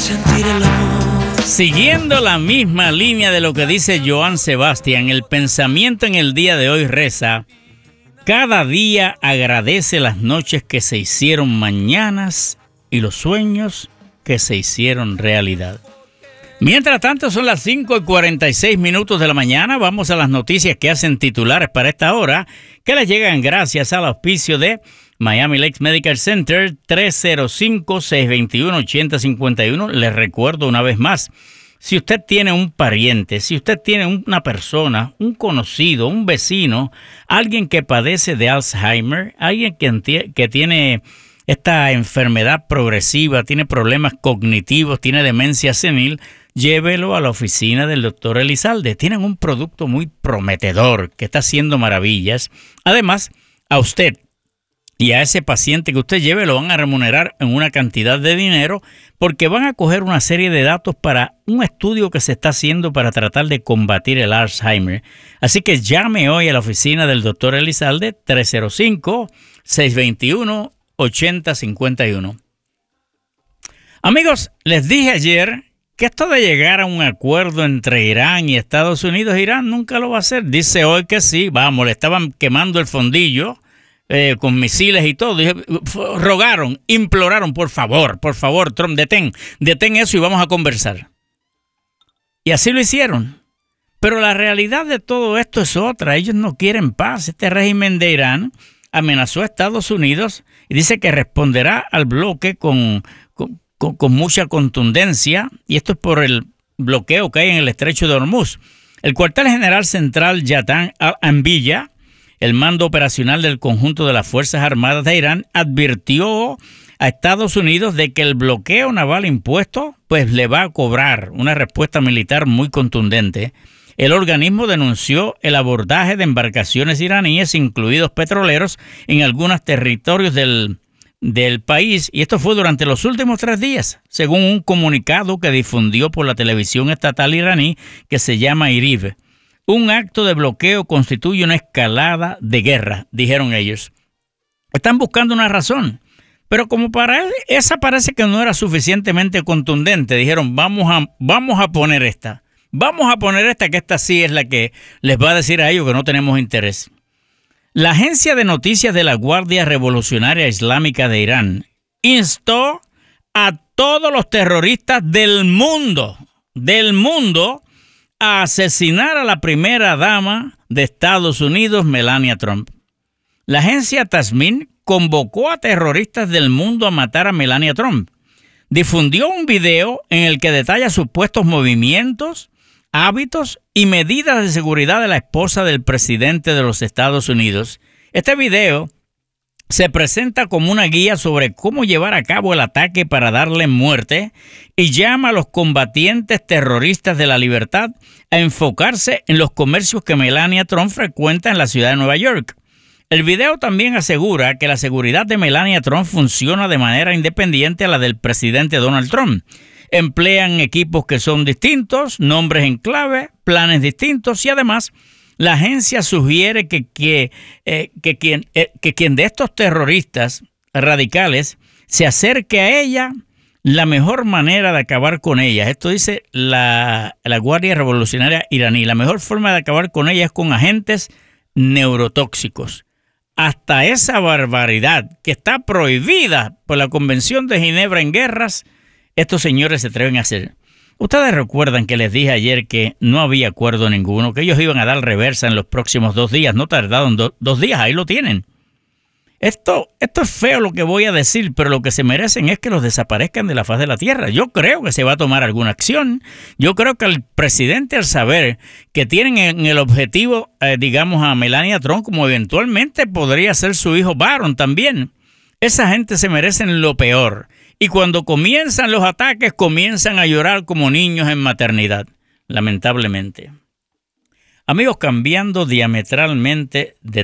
sentir el amor. Siguiendo la misma línea de lo que dice Joan Sebastián, el pensamiento en el día de hoy reza: cada día agradece las noches que se hicieron mañanas y los sueños que se hicieron realidad. Mientras tanto, son las 5:46 de la mañana. Vamos a las noticias que hacen titulares para esta hora, que les llegan gracias al auspicio de Miami Lakes Medical Center, 305-621-8051. Les recuerdo una vez más, si usted tiene un pariente, si usted tiene una persona, un conocido, un vecino, alguien que padece de Alzheimer, alguien que tiene esta enfermedad progresiva, tiene problemas cognitivos, tiene demencia senil, llévelo a la oficina del doctor Elizalde. Tienen un producto muy prometedor que está haciendo maravillas. Además, a usted y a ese paciente que usted lleve lo van a remunerar en una cantidad de dinero, porque van a coger una serie de datos para un estudio que se está haciendo para tratar de combatir el Alzheimer. Así que llame hoy a la oficina del doctor Elizalde, 305-621-8051. Amigos, les dije ayer que esto de llegar a un acuerdo entre Irán y Estados Unidos, Irán nunca lo va a hacer. Dice hoy que sí, vamos, le estaban quemando el fondillo con misiles y todo. Rogaron, imploraron, por favor, Trump, detén eso y vamos a conversar. Y así lo hicieron. Pero la realidad de todo esto es otra. Ellos no quieren paz. Este régimen de Irán amenazó a Estados Unidos y dice que responderá al bloque con mucha contundencia, y esto es por el bloqueo que hay en el estrecho de Hormuz. El cuartel general central Yatan al-Anbiya, el mando operacional del conjunto de las Fuerzas Armadas de Irán, advirtió a Estados Unidos de que el bloqueo naval impuesto pues le va a cobrar una respuesta militar muy contundente. El organismo denunció el abordaje de embarcaciones iraníes, incluidos petroleros, en algunos territorios del país, y esto fue durante los últimos 3 días, según un comunicado que difundió por la televisión estatal iraní que se llama IRIB. Un acto de bloqueo constituye una escalada de guerra, dijeron ellos. Están buscando una razón, pero como para él esa parece que no era suficientemente contundente, dijeron vamos a poner esta. Vamos a poner esta, que esta sí es la que les va a decir a ellos que no tenemos interés. La agencia de noticias de la Guardia Revolucionaria Islámica de Irán instó a todos los terroristas del mundo, a asesinar a la primera dama de Estados Unidos, Melania Trump. La agencia Tasmin convocó a terroristas del mundo a matar a Melania Trump. Difundió un video en el que detalla supuestos movimientos, hábitos y medidas de seguridad de la esposa del presidente de los Estados Unidos. Este video se presenta como una guía sobre cómo llevar a cabo el ataque para darle muerte y llama a los combatientes terroristas de la libertad a enfocarse en los comercios que Melania Trump frecuenta en la ciudad de Nueva York. El video también asegura que la seguridad de Melania Trump funciona de manera independiente a la del presidente Donald Trump. Emplean equipos que son distintos, nombres en clave, planes distintos, y además la agencia sugiere que quien de estos terroristas radicales se acerque a ella, la mejor manera de acabar con ella, esto dice la Guardia Revolucionaria iraní, la mejor forma de acabar con ella es con agentes neurotóxicos. Hasta esa barbaridad que está prohibida por la Convención de Ginebra en guerras, estos señores se atreven a hacer. Ustedes recuerdan que les dije ayer que no había acuerdo ninguno, que ellos iban a dar reversa en los próximos 2 días. No tardaron 2 días, ahí lo tienen. Esto es feo lo que voy a decir, pero lo que se merecen es que los desaparezcan de la faz de la tierra. Yo creo que se va a tomar alguna acción. Yo creo que el presidente, al saber que tienen en el objetivo, digamos, a Melania Trump, como eventualmente podría ser su hijo Barron también, esa gente se merecen lo peor. Y cuando comienzan los ataques, comienzan a llorar como niños en maternidad, lamentablemente. Amigos, cambiando diametralmente de